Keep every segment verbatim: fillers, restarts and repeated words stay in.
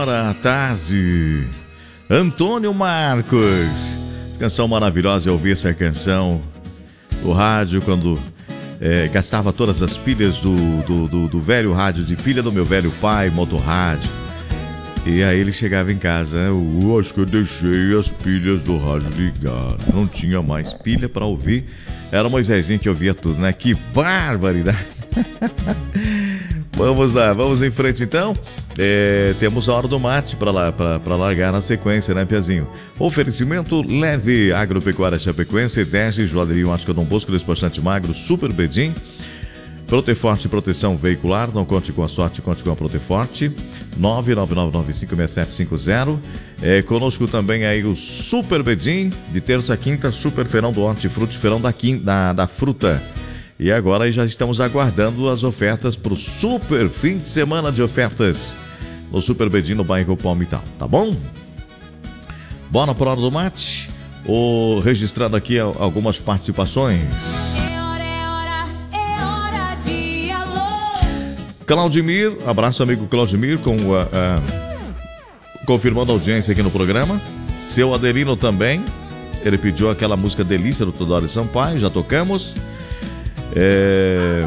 Boa tarde, Antônio Marcos. Canção maravilhosa, eu ouvi essa canção no rádio quando é, gastava todas as pilhas do, do, do, do velho rádio, de pilha do meu velho pai, motorrádio. E aí ele chegava em casa, eu acho que eu deixei as pilhas do rádio ligadas. Não tinha mais pilha para ouvir. Era o Moisésinho que ouvia tudo, né? Que barbaridade! Vamos lá, vamos em frente então. É, temos a hora do mate para lá, para largar na sequência, né, Piazinho? Oferecimento leve, Agropecuária Chapecoense, Dege, Joalheria Ótica Dom Bosco, Despachante Magro, Super Bedim, Proteforte Proteção Veicular, não conte com a sorte, conte com a Proteforte, nove nove nove nove cinco seis sete cinco zero. É, conosco também aí o Super Bedim, de terça a quinta, Super Feirão do Hortifruti, Feirão da, quinta, da, da Fruta. E agora já estamos aguardando as ofertas para o super fim de semana de ofertas no Super Bedim, no bairro Palmital, tá bom? Bora para a hora do mate? Ou registrando aqui algumas participações. É hora, é hora, é hora de alô. Claudimir, abraço amigo Claudimir, com, uh, uh, confirmando a audiência aqui no programa. Seu Adelino também, ele pediu aquela música Delícia do Teodoro Sampaio, já tocamos. É...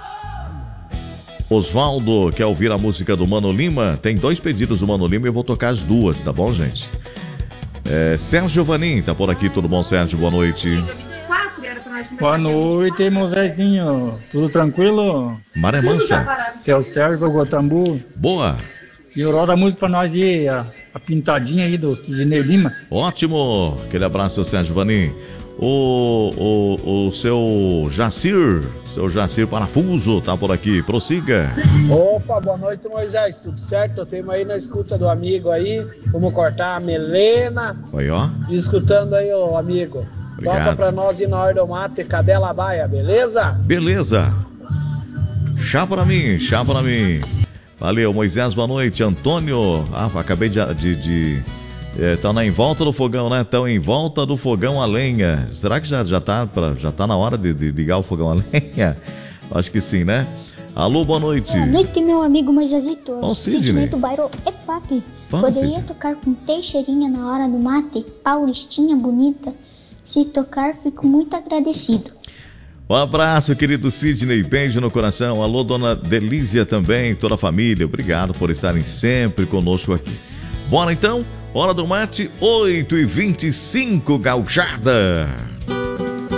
Osvaldo quer ouvir a música do Mano Lima. Tem dois pedidos do Mano Lima e eu vou tocar as duas, tá bom, gente? É... Sérgio Vanim tá por aqui, tudo bom, Sérgio? Boa noite. Boa noite, Mozezinho. Tudo tranquilo? Maré Mansa. Que é o Sérgio Gotambu. Boa. E o roda a música pra nós aí, a, a pintadinha aí do Sidney Lima. Ótimo. Aquele abraço, Sérgio Vanim. O, o, o seu Jacir, seu Jacir Parafuso tá por aqui, prossiga. Opa, boa noite, Moisés, tudo certo? Eu tenho aí na escuta do amigo aí, vamos cortar a melena. Aí, ó. E escutando aí, ô amigo. Obrigado. Toca pra nós ir na hora do mate, Cadela Baia, beleza? Beleza. Chá pra mim, chá pra mim. Valeu, Moisés, boa noite. Antônio, ah, acabei de... de, de... É, tá na, em volta do fogão, né? Estão em volta do fogão a lenha. Será que já, já, tá, pra, já tá na hora de, de ligar o fogão a lenha? Acho que sim, né? Alô, boa noite. Boa noite, meu amigo Moisésito. Bom, Sidney do bairro E F A P. Fala, Poderia Sidney. tocar com Teixeirinha na hora do mate? Paulistinha bonita. Se tocar, fico muito agradecido. Um abraço, querido Sidney. Beijo no coração. Alô, dona Delícia também, toda a família. Obrigado por estarem sempre conosco aqui. Bora então? Hora do mate, oito e vinte e cinco, gauchada.